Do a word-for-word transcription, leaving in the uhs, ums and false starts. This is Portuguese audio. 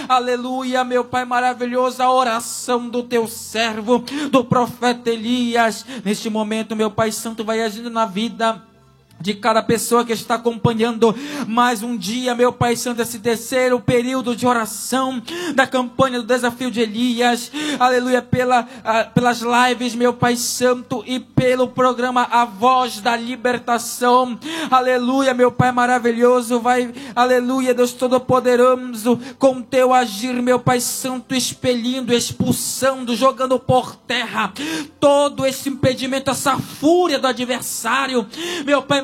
aleluia, meu Pai maravilhoso, a oração do teu servo, do profeta Elias. Neste momento, meu Pai Santo, vai agindo na vida de cada pessoa que está acompanhando mais um dia, meu Pai Santo, esse terceiro período de oração da campanha do desafio de Elias, aleluia, pela, uh, pelas lives, meu Pai Santo, e pelo programa A Voz da Libertação, aleluia, meu Pai maravilhoso, vai, aleluia, Deus Todo-Poderoso, com teu agir, meu Pai Santo, expelindo, expulsando, jogando por terra todo esse impedimento, essa fúria do adversário, meu Pai